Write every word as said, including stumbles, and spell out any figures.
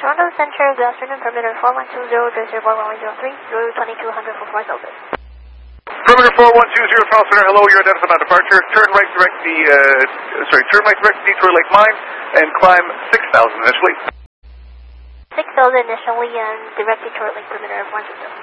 Toronto Center, good afternoon, perimeter four one two zero, Jersey one one zero three, zero twenty-two hundred for flight over. Perimeter four one two zero, Toronto Center, hello, you're identified on departure. Turn right direct the, uh, sorry, turn right direct Detour Lake Mine and climb six thousand initially. six thousand initially and direct Detroit Lake perimeter of one two zero.